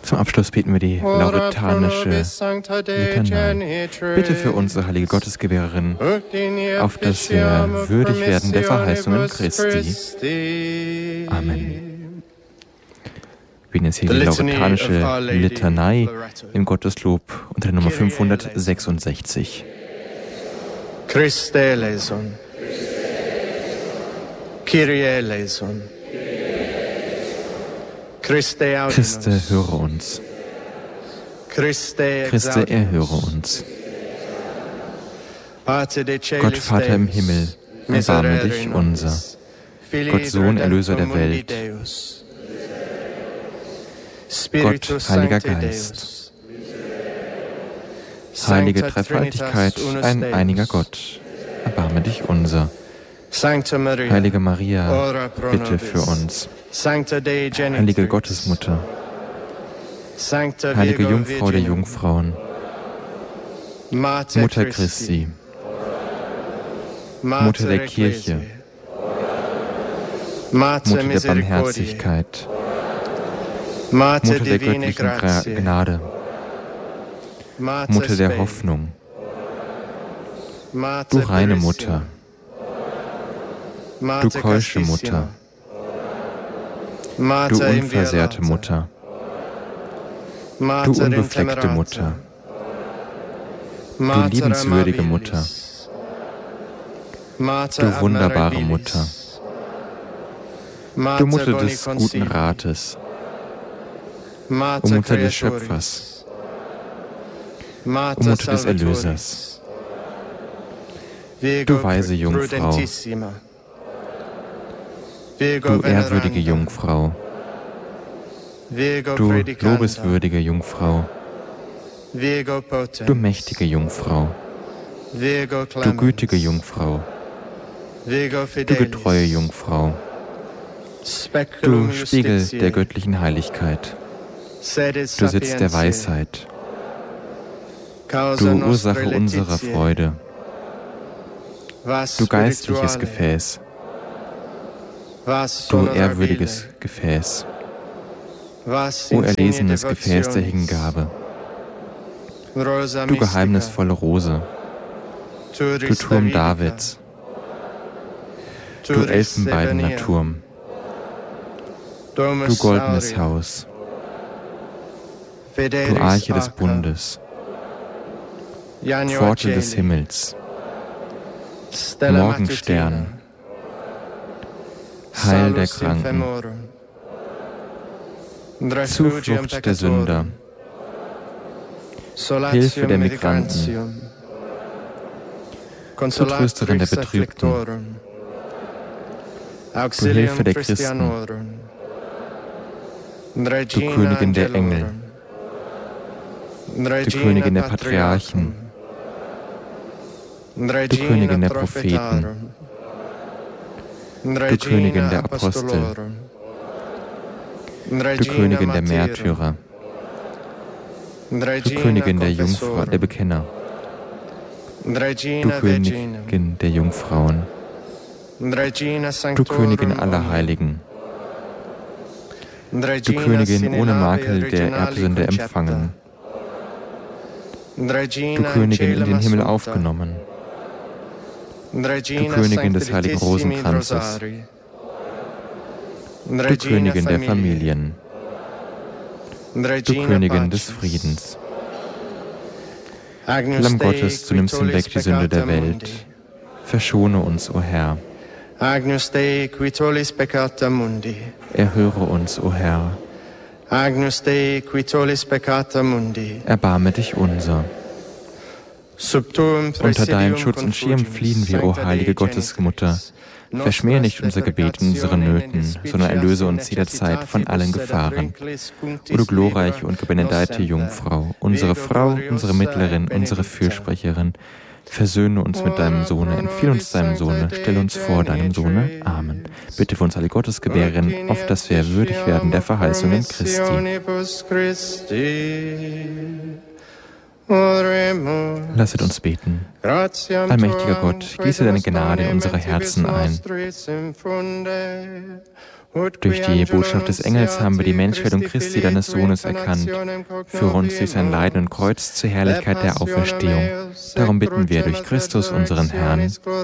Zum Abschluss beten wir die lauretanische Litanei. Bitte für uns, o heilige Gottesgewährerin, auf dass wir würdig werden der Verheißungen Christi. Amen. Wir beten jetzt hier die lauretanische Litanei im Gotteslob unter der Nummer 566. Christe eleison, Kyrie eleison, Christe, höre uns. Christe, erhöre uns. Gott, Vater im Himmel, erbarme dich unser. Gott, Sohn, Erlöser der Welt. Gott, Heiliger Geist. Heilige Dreifaltigkeit, ein einiger Gott, erbarme dich unser. Heilige Maria, bitte für uns. Heilige Gottesmutter, heilige Jungfrau der Jungfrauen, Mutter Christi, Mutter der Kirche, Mutter der Barmherzigkeit, Mutter der göttlichen Gnade, Mutter der Hoffnung, du reine Mutter, du keusche Mutter, du unversehrte Mutter, du unbefleckte Mutter, du liebenswürdige Mutter, du wunderbare Mutter, du Mutter des guten Rates, o Mutter des Schöpfers, o Mutter des Erlösers, du weise Jungfrau, du ehrwürdige Jungfrau, du lobeswürdige Jungfrau, du mächtige Jungfrau, du gütige Jungfrau, du getreue Jungfrau, du Spiegel der göttlichen Heiligkeit, du Sitz der Weisheit, du Ursache unserer Freude, du geistliches Gefäß, du ehrwürdiges Gefäß, o erlesenes Gefäß der Hingabe, du geheimnisvolle Rose, du Turm Davids, du elfenbeinerner Turm, du goldenes Haus, du Arche des Bundes, Pforte des Himmels, Morgenstern, Heil der Kranken, Zuflucht der Sünder, Hilfe der Migranten, Trösterin der Betrübten, du Hilfe der Christen, du Königin der Engel, du Königin der Patriarchen, du Königin der Propheten, du Königin der Apostel, du Königin der Märtyrer, du Königin der Jungfrau, der Bekenner, du Königin der Jungfrauen, du Königin aller Heiligen, du Königin ohne Makel der Erbsünde empfangen, du Königin in den Himmel aufgenommen, du Königin des heiligen Rosenkranzes, du Königin der Familien, du Königin des Friedens, Lamm Gottes, du nimmst hinweg die Sünde der Welt, verschone uns, o Herr. Agnus Dei, qui tollis peccata mundi. Erhöre uns, o Herr. Agnus Dei, qui tollis peccata mundi. Erbarme dich unser. Unter deinen Schutz und Schirm fliehen wir, o heilige Gottesmutter. Verschmähe nicht unser Gebet in unseren Nöten, sondern erlöse uns jederzeit von allen Gefahren. O du glorreiche und gebenedeite Jungfrau, unsere Frau, unsere Mittlerin, unsere Fürsprecherin, versöhne uns mit deinem Sohne, empfehle uns deinem Sohne, stelle uns vor deinem Sohne. Amen. Bitte für uns alle Gottesgebären, auf dass wir würdig werden der Verheißungen Christi. Lasset uns beten. Allmächtiger Gott, gieße deine Gnade in unsere Herzen ein. Durch die Botschaft des Engels haben wir die Menschwerdung Christi, deines Sohnes, erkannt. Führe uns durch sein Leiden und Kreuz zur Herrlichkeit der Auferstehung. Darum bitten wir durch Christus, unseren Herrn.